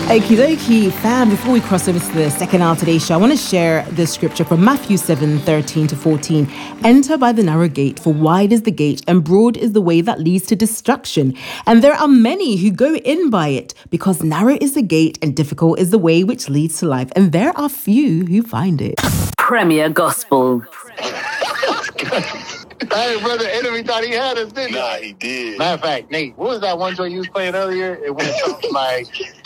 Okie dokie, fam. Before we cross over to the second hour of today's show, I want to share the scripture from Matthew 7:13-14. Enter by the narrow gate, for wide is the gate, and broad is the way that leads to destruction. And there are many who go in by it, because narrow is the gate, and difficult is the way which leads to life. And there are few who find it. Premier Gospel. Hey, brother, Enemy thought he had us, didn't he? Nah, he did. Matter of fact, Nate, what was that one joint you was playing earlier? It went something like,